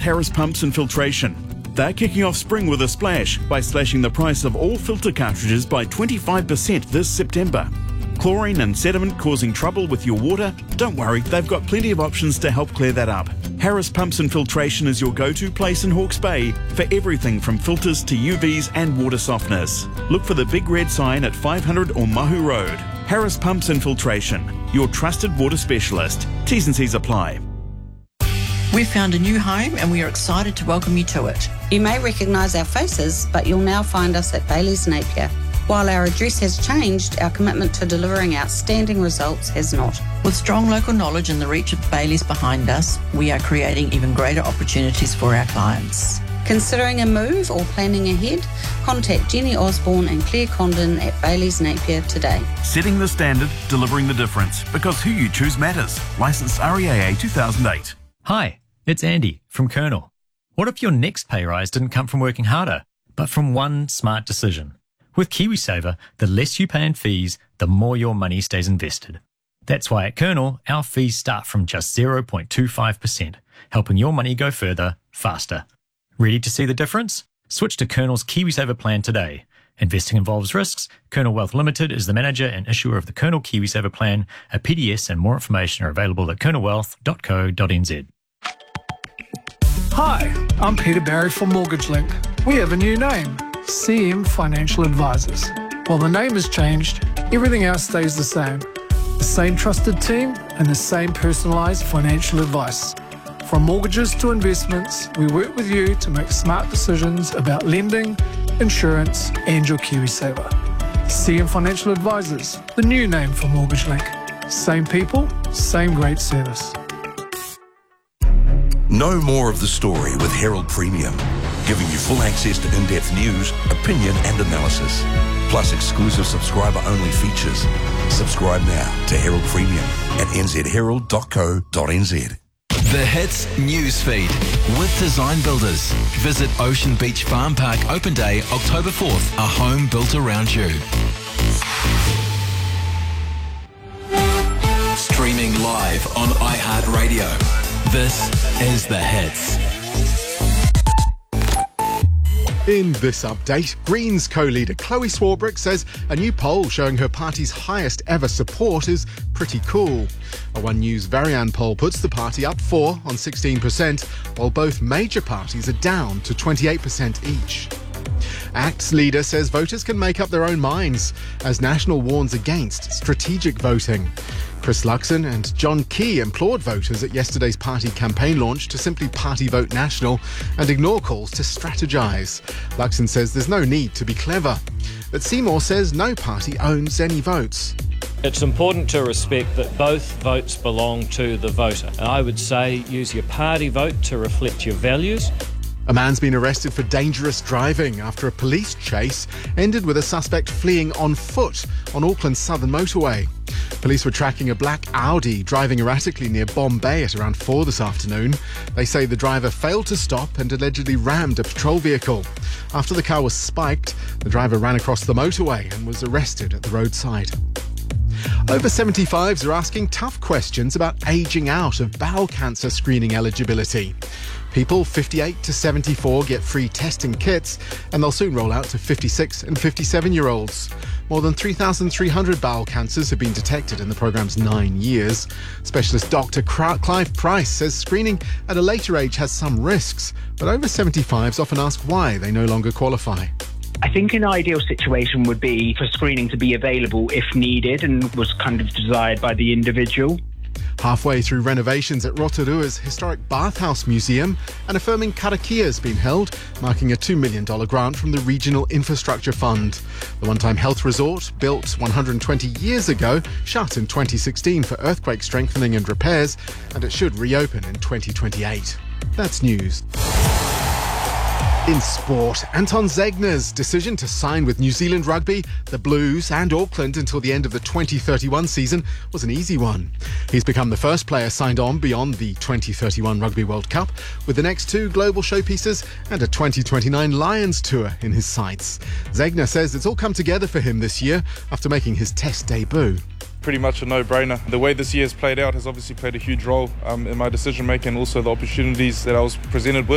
Harris Pumps and Filtration. They're kicking off spring with a splash by slashing the price of all filter cartridges by 25% this September. Chlorine and sediment causing trouble with your water? Don't worry, they've got plenty of options to help clear that up. Harris Pumps and Filtration is your go-to place in Hawke's Bay for everything from filters to UVs and water softeners. Look for the big red sign at 500 Omahu Road. Harris Pumps and Filtration, your trusted water specialist. T's and C's apply. We've found a new home and we are excited to welcome you to it. You may recognise our faces, but you'll now find us at Bailey's Napier. While our address has changed, our commitment to delivering outstanding results has not. With strong local knowledge and the reach of Bailey's behind us, we are creating even greater opportunities for our clients. Considering a move or planning ahead? Contact Jenny Osborne and Claire Condon at Bailey's Napier today. Setting the standard, delivering the difference, because who you choose matters. Licensed REAA 2008. Hi, it's Andy from Colonel. What if your next pay rise didn't come from working harder, but from one smart decision? With KiwiSaver, the less you pay in fees, the more your money stays invested. That's why at Colonel, our fees start from just 0.25%, helping your money go further, faster. Ready to see the difference? Switch to Colonel's KiwiSaver plan today. Investing involves risks. Colonel Wealth Limited is the manager and issuer of the Colonel KiwiSaver plan. A PDS and more information are available at colonelwealth.co.nz. Hi, I'm Peter Barry from Mortgage Link. We have a new name, CM Financial Advisors. While the name has changed, everything else stays the same. The same trusted team and the same personalised financial advice. From mortgages to investments, we work with you to make smart decisions about lending, insurance and your KiwiSaver. CM Financial Advisors, the new name for Mortgage Link. Same people, same great service. Know more of the story with Herald Premium, giving you full access to in-depth news, opinion and analysis, plus exclusive subscriber-only features. Subscribe now to Herald Premium at nzherald.co.nz. The Hits Newsfeed with Design Builders. Visit Ocean Beach Farm Park Open Day, October 4th, a home built around you. Streaming live on iHeartRadio. This is The Hits. In this update, Greens co-leader Chloe Swarbrick says a new poll showing her party's highest ever support is pretty cool. A One News Varian poll puts the party up 4 on 16%, while both major parties are down to 28% each. ACT's leader says voters can make up their own minds, as National warns against strategic voting. Chris Luxon and John Key implored voters at yesterday's party campaign launch to simply party vote National and ignore calls to strategise. Luxon says there's no need to be clever. But Seymour says no party owns any votes. It's important to respect that both votes belong to the voter. And I would say use your party vote to reflect your values. A man's been arrested for dangerous driving after a police chase ended with a suspect fleeing on foot on Auckland's southern motorway. Police were tracking a black Audi driving erratically near Bombay at around 4 this afternoon. They say the driver failed to stop and allegedly rammed a patrol vehicle. After the car was spiked, the driver ran across the motorway and was arrested at the roadside. Over 75s are asking tough questions about ageing out of bowel cancer screening eligibility. People 58 to 74 get free testing kits, and they'll soon roll out to 56 and 57-year-olds. More than 3,300 bowel cancers have been detected in the programme's 9 years. Specialist Dr. Clive Price says screening at a later age has some risks, but over 75s often ask why they no longer qualify. I think an ideal situation would be for screening to be available if needed and was kind of desired by the individual. Halfway through renovations at Rotorua's historic bathhouse museum, an affirming karakia has been held, marking a $2 million grant from the Regional Infrastructure Fund. The one-time health resort, built 120 years ago, shut in 2016 for earthquake strengthening and repairs, and it should reopen in 2028. That's news. In sport, Anton Zegna's decision to sign with New Zealand Rugby, the Blues and Auckland until the end of the 2031 season was an easy one. He's become the first player signed on beyond the 2031 Rugby World Cup, with the next 2 global showpieces and a 2029 Lions tour in his sights. Zegna says it's all come together for him this year after making his Test debut. Pretty much a no-brainer. The way this year has played out has obviously played a huge role in my decision-making, also the opportunities that I was presented with.